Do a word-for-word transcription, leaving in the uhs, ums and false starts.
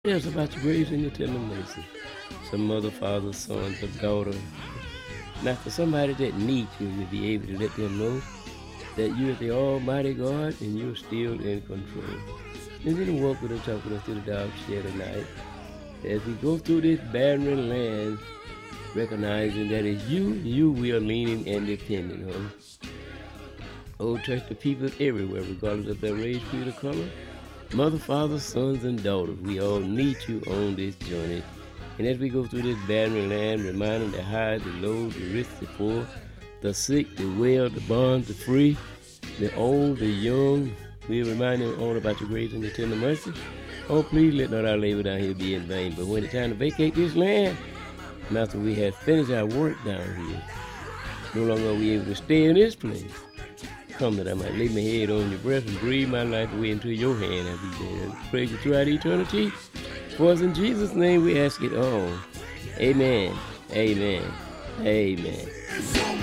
Yes, about your grace and your tender mercy. Some mother, father, son, or daughter. Now, for somebody that needs you, you'll be able to let them know that you are the Almighty God and you're still in control. And then walk with us, talk with us through the dark shade of night. As we go through this barren land, recognizing that it's you, you we are leaning and depending on. Oh, touch the people everywhere, regardless of their race, creed, or color. Mother, father, sons, and daughters, we all need you on this journey. And as we go through this barren land, reminding the high, the low, the rich, the poor, the sick, the well, the bond, the free, the old, the young, we remind them all about your grace and your tender mercy. Oh, please let not our labor down here be in vain. But when it's time to vacate this land, Master, we have finished our work down here. No longer are we able to stay in this place. Come that I might lay my head on your breast and breathe my life away into your hand. I be there. Praise you throughout eternity. For us in Jesus' name we ask it all. Amen. Amen. Amen.